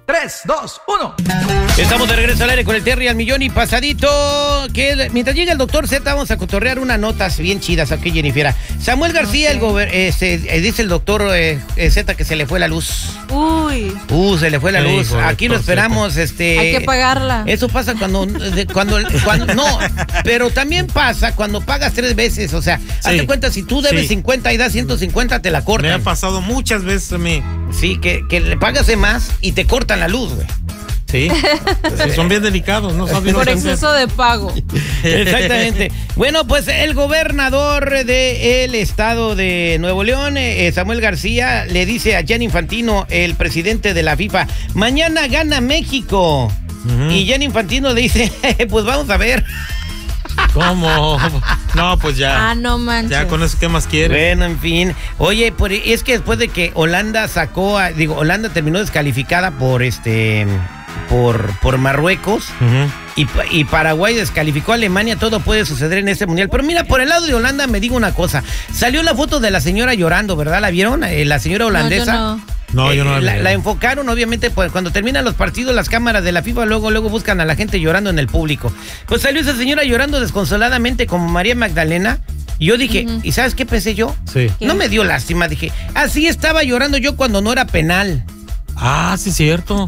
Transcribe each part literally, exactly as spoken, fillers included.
tres, dos, uno. Estamos de regreso al aire con el Terry al millón y pasadito. Que mientras llega el doctor Z, vamos a cotorrear unas notas bien chidas aquí, Jennifer. Samuel García, okay. el este, dice el doctor eh, Z que se le fue la luz. Uy. Uh, se le fue la luz. Aquí lo esperamos. este. Hay que pagarla. Eso pasa cuando, cuando, cuando, no, pero también pasa cuando pagas tres veces. O sea, sí. hazte cuenta, si tú debes sí. cincuenta y das ciento cincuenta, te la cortan. Me ha pasado muchas veces a mí. Sí, que, que le pagas de más y te cortan la luz, güey. Sí, sí, son bien delicados, ¿no? Saben Por exceso de pago. Exactamente. Bueno, pues el gobernador del estado de Nuevo León, eh, Samuel García, le dice a Gianni Infantino, el presidente de la FIFA, mañana gana México. Uh-huh. Y Gianni Infantino le dice, pues vamos a ver. ¿Cómo? No, pues ya. Ah, no manches. Ya con eso, ¿qué más quieres? Bueno, en fin. Oye, pues es que después de que Holanda sacó, a, digo, Holanda terminó descalificada por este, por, por Marruecos. Uh-huh. Y, y Paraguay descalificó a Alemania, todo puede suceder en este mundial. Pero mira, por el lado de Holanda me digo una cosa. Salió la foto de la señora llorando, ¿verdad? ¿La vieron? Eh, la señora holandesa. No, yo no. No, yo no eh, la, la enfocaron, obviamente, pues cuando terminan los partidos, las cámaras de la FIFA luego, luego buscan a la gente llorando en el público. Pues salió esa señora llorando desconsoladamente como María Magdalena. Y yo dije, uh-huh. ¿y sabes qué pensé yo? Sí. No me dio lástima, dije, así estaba llorando yo cuando no era penal. Ah, sí, cierto.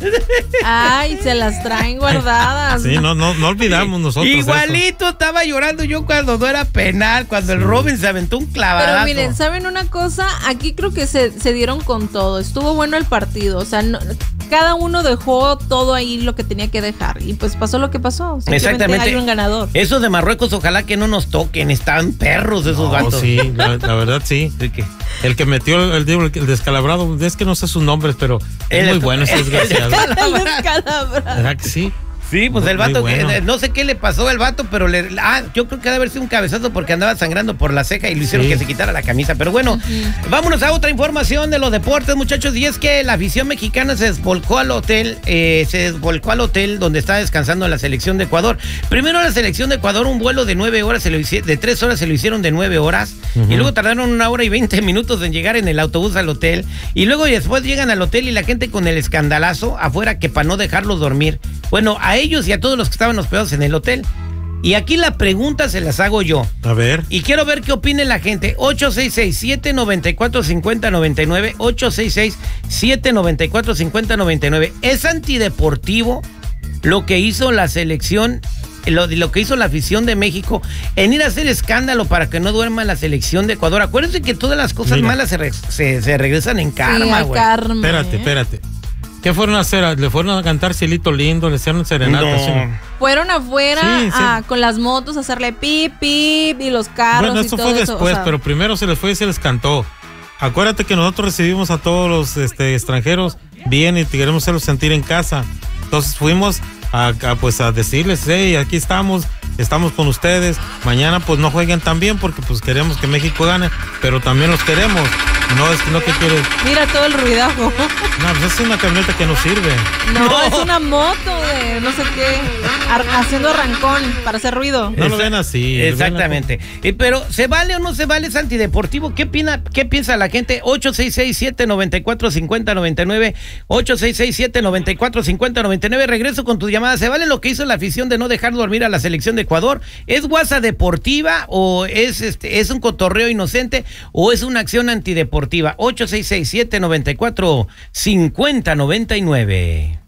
Ay, se las traen guardadas. Sí, no, no, no olvidamos nosotros. Igualito eso. Estaba llorando yo cuando no era penal, cuando sí. el Robin se aventó un clavadazo. Pero miren, ¿saben una cosa? Aquí creo que se, se dieron con todo. Estuvo bueno el partido. O sea, no, cada uno dejó todo ahí lo que tenía que dejar. Y pues pasó lo que pasó. Exactamente. Hay un ganador. Eso de Marruecos, ojalá que no nos toquen. Están perros esos no, vatos. Sí, la, la verdad sí. ¿Qué? El que metió el, el, el descalabrado, es que no sé sus nombres, pero es el, muy bueno ese desgraciado. El descalabrado. ¿Verdad que sí? Sí, pues el vato, bueno. que, no sé qué le pasó al vato, pero le, ah, yo creo que debe haber sido un cabezazo porque andaba sangrando por la ceja y lo hicieron sí. que se quitara la camisa. Pero bueno, uh-huh. vámonos a otra información de los deportes, muchachos. Y es que la afición mexicana se desvolcó al hotel, eh, se desvolcó al hotel donde está descansando la selección de Ecuador. Primero la selección de Ecuador, un vuelo de nueve horas, se lo hice, de tres horas se lo hicieron de nueve horas. Uh-huh. Y luego tardaron una hora y veinte minutos en llegar en el autobús al hotel. Y luego y después llegan al hotel y la gente con el escandalazo afuera que para no dejarlos dormir. Bueno, a ellos y a todos los que estaban hospedados en el hotel. Y aquí la pregunta se las hago yo. A ver. Y quiero ver qué opine la gente. ocho seis seis, siete nueve cuatro, cinco cero nueve nueve. ocho seis seis, siete nueve cuatro, cinco cero nueve nueve. ¿Es antideportivo lo que hizo la selección, lo, lo que hizo la afición de México en ir a hacer escándalo para que no duerma la selección de Ecuador? Acuérdense que todas las cosas Mira. malas se, re, se, se regresan en karma, güey. Sí, karma. Espérate, espérate. ¿Qué fueron a hacer? ¿Le fueron a cantar Cielito Lindo? ¿Le hicieron serenata? No. ¿Sí? Fueron afuera sí, sí. A, con las motos a hacerle pip, pip y los carros. Bueno, eso y todo fue después, eso, o sea. pero primero se les fue y se les cantó. Acuérdate que nosotros recibimos a todos los este, extranjeros bien y queremos hacerlos sentir en casa. Entonces fuimos a, a, pues, a decirles, hey, aquí estamos, estamos con ustedes. Mañana pues no jueguen tan bien porque pues queremos que México gane, pero también los queremos. No, es que no que quieres. Mira todo el ruidajo. No, pues es una camioneta que no sirve. No, no, es una moto de no sé qué, ar- haciendo arrancón para hacer ruido. No lo ven así. Exactamente. Eh, pero, ¿se vale o no se vale? ¿Es antideportivo? ¿Qué, opina, qué piensa la gente? ocho seis seis, siete nueve cuatro, cinco cero nueve nueve. ocho seis seis, siete nueve cuatro, cinco cero nueve nueve. Regreso con tu llamada. ¿Se vale lo que hizo la afición de no dejar dormir a la selección de Ecuador? ¿Es guasa deportiva o es, este, es un cotorreo inocente o es una acción antideportiva? ocho seis seis, siete nueve cuatro, cinco cero nueve nueve.